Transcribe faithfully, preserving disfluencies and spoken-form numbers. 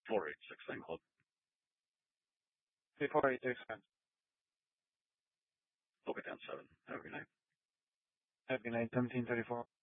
four eight six Thing Club. Hey, four eight six. Book it down seven. Have a good night. Have a good night, seventeen thirty-four.